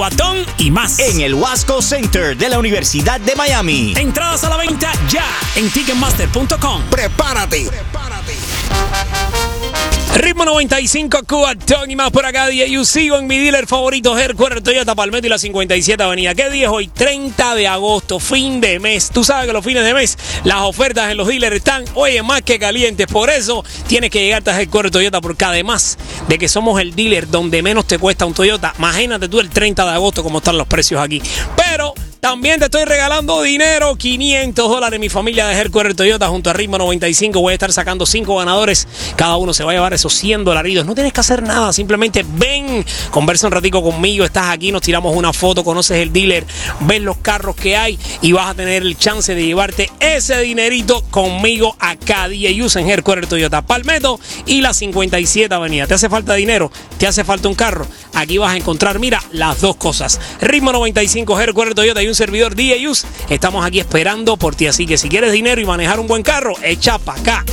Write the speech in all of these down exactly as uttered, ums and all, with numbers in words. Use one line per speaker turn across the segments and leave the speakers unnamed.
Batón y más.
En el Wasco Center de la Universidad de Miami.
Entradas a la venta ya en ticketmaster punto com.
¡Prepárate! ¡Prepárate!
Ritmo noventa y cinco, Cuba, Tony más por acá, D A U. Sigo en mi dealer favorito, Headquarter Toyota Palmetto y la cincuenta y siete Avenida. ¿Qué día es hoy? treinta de agosto, fin de mes. Tú sabes que los fines de mes las ofertas en los dealers están, oye, más que calientes. Por eso tienes que llegarte a Headquarter Toyota, porque además de que somos el dealer donde menos te cuesta un Toyota, imagínate tú el treinta de agosto cómo están los precios aquí. Pero también te estoy regalando dinero, quinientos dólares. Mi familia de Headquarter Toyota junto a Ritmo noventa y cinco. Voy a estar sacando cinco ganadores. Cada uno se va a llevar esos cien dolaritos. No tienes que hacer nada. Simplemente ven, conversa un ratico conmigo. Estás aquí, nos tiramos una foto, conoces el dealer, ves los carros que hay y vas a tener el chance de llevarte ese dinerito conmigo acá. D A U en Headquarter Toyota Palmetto y la cincuenta y siete Avenida. ¿Te hace falta dinero? ¿Te hace falta un carro? Aquí vas a encontrar, mira, las dos cosas. Ritmo noventa y cinco, Headquarter Toyota y un servidor D A U. Estamos aquí esperando por ti, así que si quieres dinero y manejar un buen carro, echa pa' acá.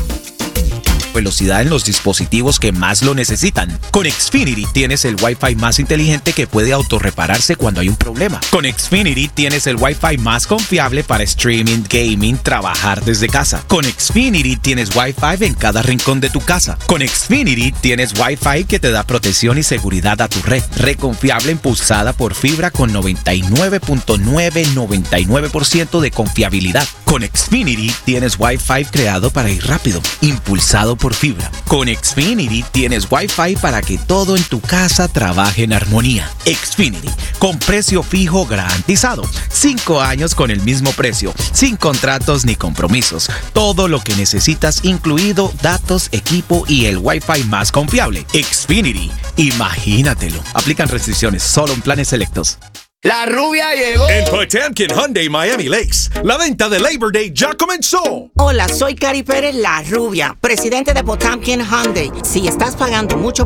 Velocidad en los dispositivos que más lo necesitan. Con Xfinity tienes el Wi-Fi más inteligente que puede autorrepararse cuando hay un problema. Con Xfinity tienes el Wi-Fi más confiable para streaming, gaming, trabajar desde casa. Con Xfinity tienes Wi-Fi en cada rincón de tu casa. Con Xfinity tienes Wi-Fi que te da protección y seguridad a tu red. Red confiable impulsada por fibra con noventa y nueve punto novecientos noventa y nueve por ciento de confiabilidad. Con Xfinity tienes Wi-Fi creado para ir rápido, impulsado por fibra. Con Xfinity tienes Wi-Fi para que todo en tu casa trabaje en armonía. Xfinity, con precio fijo garantizado. Cinco años con el mismo precio, sin contratos ni compromisos. Todo lo que necesitas, incluido datos, equipo y el Wi-Fi más confiable. Xfinity, imagínatelo. Aplican restricciones solo en planes selectos.
La rubia llegó.
En Potemkin Hyundai Miami Lakes, la venta de Labor Day ya comenzó.
Hola, soy Cari Pérez, la rubia, presidente de Potemkin Hyundai. Si estás pagando mucho